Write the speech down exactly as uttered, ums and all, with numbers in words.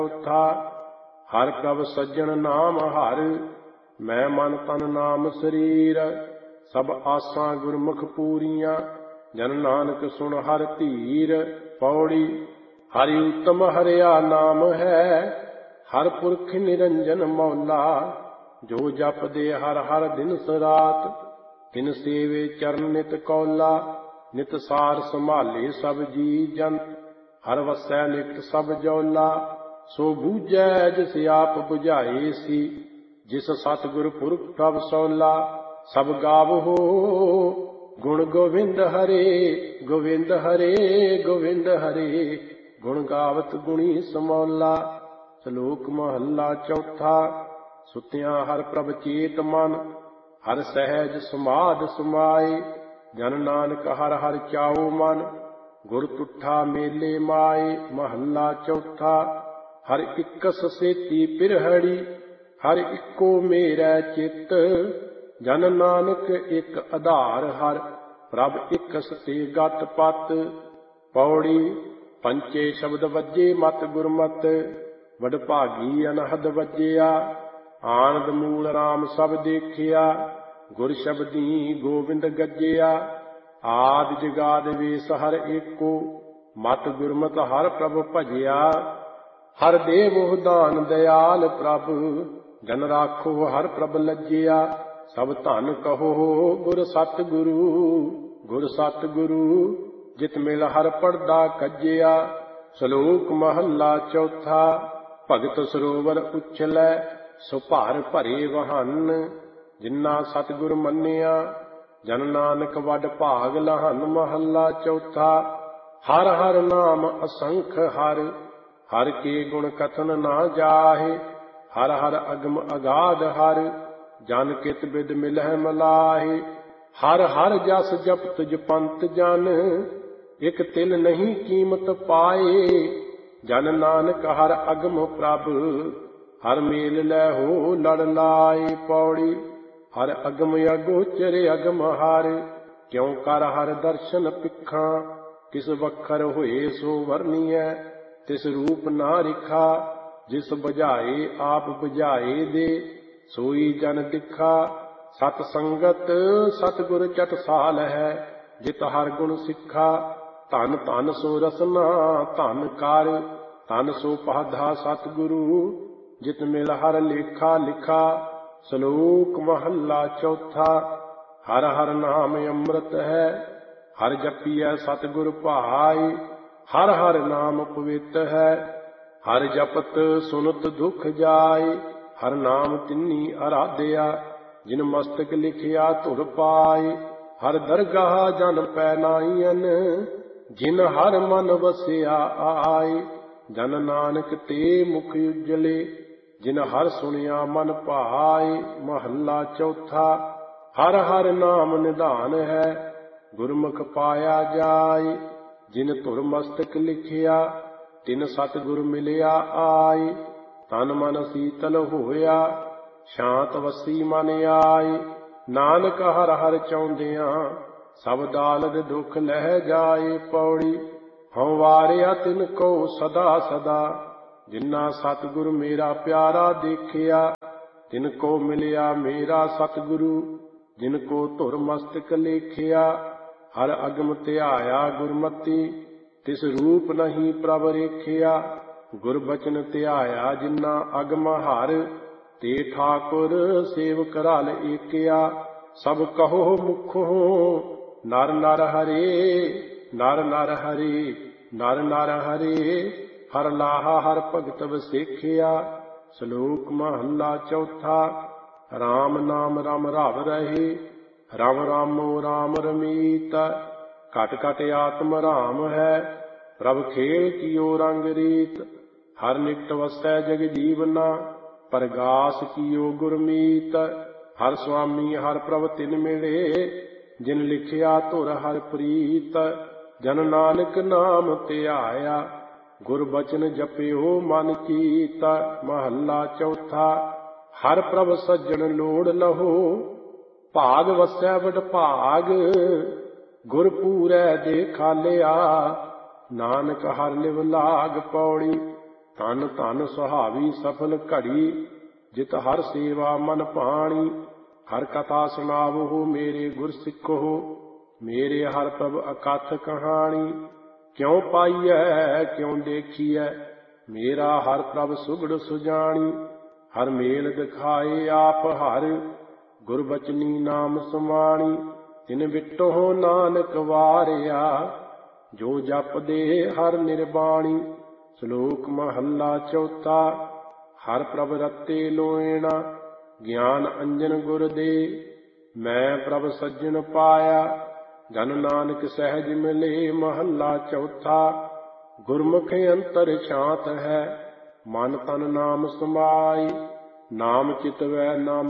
ਚੌਥਾ ਹਰਿ ਪ੍ਰਭ ਸੱਜਣ ਨਾਮ ਹਰਿ, ਮੈਂ ਮਨ ਤਨ ਨਾਮ ਸਰੀਰ। ਸਭ ਆਸਾਂ ਗੁਰਮੁਖ ਪੂਰੀਆਂ, ਜਨ ਨਾਨਕ ਸੁਣ ਹਰਿ ਧੀਰ। ਪੌੜੀ ਹਰਿ ਉਤਮ ਹਰਿਆ ਨਾਮ ਹੈ, ਹਰਿ ਪੁਰਖ ਨਿਰੰਜਨ ਮੌਲਾ। ਜੋ ਜਪਦੇ ਹਰ ਹਰ ਦਿਨਸ ਰਾਤ, ਤਿਨ ਸੇਵੇ ਚਰਨ ਨਿਤ ਕੌਲਾ। ਨਿਤ ਸਾਰ ਸੰਭਾਲੇ ਸਭ ਜੀ ਜੰਤ, ਹਰ ਵਸੈ ਨਿਤ ਸਭ ਜੌਲਾ। ਸੋ ਬੂਝੈ ਜਿਸ ਆਪ ਬੁਝਾਏ ਸੀ, ਜਿਸ ਸਤਿਗੁਰ ਪੁਰਖ ਪ੍ਰਭ ਸੌਲਾ। ਸਭ ਗਾਵੋ ਗੁਣ ਗੋਵਿੰਦ ਹਰੇ, ਗੋਵਿੰਦ ਹਰੇ ਗੋਵਿੰਦ ਹਰੇ। ਗੁਣ ਗਾਵਤ ਗੁਣੀ ਸਮੌਲਾ। ਸ਼ਲੋਕ ਮਹੱਲਾ ਚੌਥਾ। ਸੁਤਿਆਂ ਹਰਿ ਪ੍ਰਭ ਚੇਤ ਮਨ, ਹਰਿ ਸਹਿਜ ਸਮਾਧ ਸਮਾਏ। ਜਨ ਨਾਨਕ ਹਰਿ ਹਰਿ ਚਾਉ ਮਨ, ਗੁਰ ਤੁਠਾ ਮੇਲੇ ਮਾਏ। ਮਹੱਲਾ ਚੌਥਾ। ਹਰਿ ਇਕਸ ਸੇਤੀ ਪਿਰਹੜੀ, ਹਰਿ ਇੱਕੋ ਮੇਰਾ ਚਿੱਤ। ਜਨ ਨਾਨਕ ਇੱਕ ਆਧਾਰ ਹਰਿ, ਪ੍ਰਭ ਇਕਸ ਤੇ ਗਤ ਪਤ। ਪੌੜੀ ਪੰਚੇ ਸ਼ਬਦ ਵੱਜੇ ਮਤ ਗੁਰਮਤਿ, ਵਡਭਾਗੀ ਅਨਹਦ ਵੱਜਿਆ। ਆਨੰਦ ਮੂਲ ਰਾਮ ਸਭ ਦੇਖਿਆ, ਗੁਰ ਸ਼ਬਦੀ ਗੋਬਿੰਦ ਗੱਜਿਆ। ਆਦਿ ਜਗਾਦਿ ਵੇਸ ਹਰਿ ਏਕੋ, ਮਤ ਗੁਰਮਤਿ ਹਰਿ ਪ੍ਰਭ ਭਜਿਆ। ਹਰਿ ਦੇਵੋ ਦਾਨ ਦਿਆਲ ਪ੍ਰਭ, ਜਨ ਰਾਖੋ ਹਰਿ ਪ੍ਰਭ ਲੱਜਿਆ। ਸਭ ਧਨ ਕਹੋ ਗੁਰ ਸਤਿਗੁਰੂ, ਗੁਰ ਸਤਿਗੁਰੂ ਜਿਤ ਮਿਲ ਹਰਿ ਪੜਦਾ ਕੱਜਿਆ। ਸ਼ਲੋਕ ਮਹੱਲਾ ਚੌਥਾ। ਭਗਤ ਸਰੋਵਰ ਉਛਲੈ, ਸੋ ਭਰ ਭਰੇ ਵਹਨ। ਜਿਨਾ ਸਤਿਗੁਰ ਮੰਨਿਆ, ਜਨ ਨਾਨਕ ਵੱਡ ਭਾਗ ਲਹਨ। ਮਹੱਲਾ ਚੌਥਾ। ਹਰਿ ਹਰਿ ਨਾਮ ਅਸੰਖ ਹਰਿ, ਹਰਿ ਕੇ ਗੁਣ ਕਥਨ ਨਾ ਜਾਹੇ। ਹਰਿ ਹਰਿ ਅਗਮ ਅਗਾਧ ਹਰਿ, ਜਨ ਕਿਤ ਬਿਦ ਮਿਲਹਿ ਮਲਾਹੇ। ਹਰਿ ਹਰਿ ਜਸ ਜਪਤ ਜਪੰਤ ਜਨ, ਇਕ ਤਿਲ ਨਹੀਂ ਕੀਮਤ ਪਾਏ। ਜਨ ਨਾਨਕ ਹਰਿ ਅਗਮ ਪ੍ਰਭ, ਹਰਿ ਮੇਲ ਲੈ ਹੋ ਲੜ ਲਾਏ। ਪੌੜੀ ਹਰਿ ਅਗਮ ਅਗੋਚਰ ਅਗਮ ਹਰਿ, ਕਿਉ ਕਰ ਹਰਿ ਦਰਸ਼ਨ ਪਿੱਖਾਂ। ਕਿਸ ਵਖਰ ਹੋਏ ਸੋ ਵਰਨੀਐ, ਤਿਸ ਰੂਪ ਨਾ ਰਿਖਾ। ਜਿਸ ਬੁਝਾਏ ਆਪ ਬੁਝਾਏ ਦੇ, ਸੋਈ ਜਨ ਦਿਖਾ। ਸਤ ਸੰਗਤ ਸਤਿਗੁਰ ਚਟਸਾਲ ਹੈ, ਜਿਤ ਹਰਿ ਗੁਣ ਸਿੱਖਾ। ਧਨ ਧਨ ਸੋ ਰਸਨਾ ਧਨ ਕਰ, ਧਨ ਸੋ ਪਾਧਾ ਸਤਿਗੁਰੂ। ਜਿਤ ਮਿਲ ਹਰਿ ਲੇਖਾ ਲਿਖਾ। ਸ਼ਲੋਕ ਮਹੱਲਾ ਚੌਥਾ। ਹਰਿ ਹਰਿ ਨਾਮ ਅੰਮ੍ਰਿਤ ਹੈ, ਹਰਿ ਜਪੀਐ ਸਤਿਗੁਰ ਭਾਈ। ਹਰਿ ਹਰਿ ਨਾਮ ਪਵਿੱਤ ਹੈ, ਹਰਿ ਜਪਤ ਸੁਨਤ ਦੁਖ ਜਾਏ। ਹਰਿ ਨਾਮ ਤਿੰਨੀ ਅਰਾਧਿਆ, ਜਿਨ ਮਸਤਕ ਲਿਖਿਆ ਧੁਰ ਪਾਏ। ਹਰਿ ਦਰਗਾਹ ਜਨ ਪੈ ਨਾਈਐਨ, ਜਿਨ ਹਰਿ ਮਨ ਵਸਿਆ ਆਏ। ਜਨ ਨਾਨਕ ਤੇ ਮੁਖ ਉਜਲੇ, ਜਿਨ ਹਰਿ ਸੁਣਿਆ ਮਨ ਭਾਏ। ਮਹੱਲਾ ਚੌਥਾ। ਹਰਿ ਹਰਿ ਨਾਮ ਨਿਧਾਨ ਹੈ, ਗੁਰਮੁਖ ਪਾਇਆ ਜਾਏ। ਜਿਨ ਧੁਰ ਮਸਤਕ ਲਿਖਿਆ, ਤਿਨ ਸਤਿਗੁਰ ਮਿਲਿਆ ਆਏ। ਤਨ ਮਨ ਸੀਤਲ ਹੋਇਆ, ਸ਼ਾਂਤ ਵਸੀ ਮਨ ਆਏ। ਨਾਨਕ ਹਰਿ ਹਰਿ ਚਾਹੁੰਦਿਆਂ, ਸਭ ਦਾਲਦ ਦੁਖ ਲਹਿ ਜਾਏ। ਪੌੜੀ ਹਉ ਵਾਰਿਆ ਤਿਨ ਕੋ ਸਦਾ ਸਦਾ, ਜਿਨਾ ਸਤਿਗੁਰ ਮੇਰਾ ਪਿਆਰਾ ਦੇਖਿਆ। ਤਿਨ ਕੋ ਮਿਲਿਆ ਮੇਰਾ ਸਤਿਗੁਰੂ, ਜਿਨ ਕੋ ਧੁਰ ਮਸਤਕ ਲੇਖਿਆ। ਹਰਿ ਅਗਮ ਧਿਆਇਆ ਗੁਰਮਤੀ, ਤਿਸ ਰੂਪ ਨਹੀਂ ਪ੍ਰਭ ਰੇਖਿਆ। ਗੁਰ ਬਚਨ ਧਿਆਇਆ ਜਿਨਾ ਅਗਮ ਹਰਿ, ਤੇ ਠਾਕੁਰ ਸੇਵਕ ਰਲ ਏਕਿਆ। ਸਭ ਕਹੋ ਮੁਖੋਂ ਨਰ ਨਰ ਹਰੇ, ਨਰ ਨਰ ਹਰੇ, ਨਰ ਨਰ ਹਰੇ। ਹਰਿ ਲਾਹਾ ਹਰਿ ਭਗਤ ਵਸੇਖਿਆ। ਸ਼ਲੋਕ ਮਹੱਲਾ ਚੌਥਾ। ਰਾਮ ਨਾਮ ਰਮ ਰਵ ਰਹੇ, ਰਮ ਰਾਮੋ ਰਾਮ ਰਮੀਤ। ਘਟ ਘਟ ਆਤਮ ਰਾਮ ਹੈ, ਪ੍ਰਭ ਖੇਲ ਕੀਓ ਰੰਗ ਰੀਤ। ਹਰਿ ਨਿਕਟ ਵਸੈ ਜਗ ਜੀਵਨਾ, ਪਰਗਾਸ ਕੀਓ ਗੁਰਮੀਤ। ਹਰਿ ਸੁਆਮੀ ਹਰਿ ਪ੍ਰਭ ਤਿਨ ਮਿਲੇ, ਜਿਨ ਲਿਖਿਆ ਧੁਰ ਹਰਿ ਪ੍ਰੀਤ। ਜਨ ਨਾਨਕ ਨਾਮ ਧਿਆਇਆ, ਗੁਰ ਬਚਨ ਜਪਿਓ ਮਨ ਚੀਤ। ਮਹੱਲਾ ਚੌਥਾ। ਹਰਿ ਪ੍ਰਭ ਸੱਜਣ ਲੋੜ ਲਹੋ, ਭਾਗ ਵਸੈ ਵਡ ਭਾਗ। ਗੁਰ ਪੂਰੈ ਦੇ ਖਾਲਿਆ, ਨਾਨਕ ਹਰਿ ਲਿਵ ਲਾਗ। ਪੌੜੀ ਧਨ ਧਨ ਸੁਹਾਵੀ ਸਫਲ ਘੜੀ, ਜਿਤ ਹਰ ਸੇਵਾ ਮਨ ਭਾਣੀ। ਹਰ ਕਥਾ ਸੁਣਾਵੋ ਮੇਰੇ ਗੁਰ ਸਿੱਖੋ, ਮੇਰੇ ਹਰ ਪ੍ਰਭ ਅਕਥ ਕਹਾਣੀ। ਕਿਉ ਪਾਈਐ ਕਿਉ ਦੇਖੀਐ, ਮੇਰਾ ਹਰ ਪ੍ਰਭ ਸੁਗੜ ਸੁਜਾਣੀ। ਹਰ ਮੇਲ ਦਿਖਾਏ ਆਪ ਹਰ, ਗੁਰ ਬਚਨੀ ਨਾਮ ਸਮਾਣੀ। ਤਿਨ ਵਿਟੋ ਨਾਨਕ ਵਾਰਿਆ, ਜੋ ਜਪਦੇ ਹਰ ਨਿਰਬਾਣੀ। ਸ਼ਲੋਕ ਮਹੱਲਾ ਚੌਥਾ। ਹਰ ਪ੍ਰਭ ਰਤੇ ਲੋਇਣਾ, ਗਿਆਨ ਅੰਜਨ ਗੁਰ ਦੇ। ਮੈਂ ਪ੍ਰਭ ਸੱਜਣ ਪਾਇਆ, ਜਨ ਨਾਨਕ ਸਹਿਜ ਮਿਲੇ। ਮਹੱਲਾ ਚੌਥਾ। ਗੁਰਮੁਖ ਅੰਤਰ ਸ਼ਾਂਤ ਹੈ, ਮਨ ਤਨ ਨਾਮ ਸਮਾਈ। ਨਾਮ ਚਿਤਵੈ ਨਾਮ